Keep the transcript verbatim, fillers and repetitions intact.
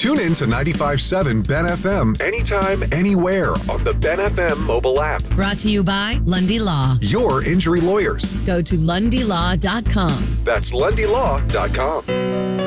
Tune in to ninety-five point seven Ben F M anytime, anywhere on the Ben F M mobile app. Brought to you by Lundy Law. Your injury lawyers. Go to lundy law dot com. That's lundy law dot com.